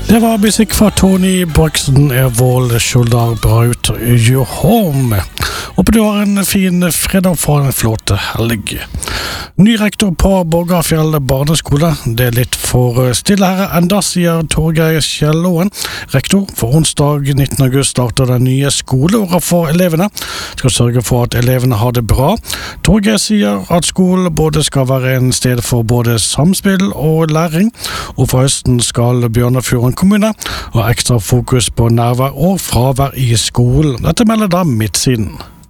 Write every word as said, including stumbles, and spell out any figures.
Det var musikk fra Tony Braxton Airwall Should I Brought You Home. Håper du har en fin fredag for en flott helg. Ny rektor på Borgarfjell barneskole. Det er litt for stille her enda, sier Torgeir Kjellåen. Rektor for onsdag nittende august starter den nye skoleåret for elevene. Skal sørge for at elevene har det bra. Torgeir sier at skolen både skal være en sted for både samspill og læring, og fra høsten skal Bjørnafjorden kommune ha ekstra fokus på nærvær og fravær i skolen. Dette melder da Midtsiden.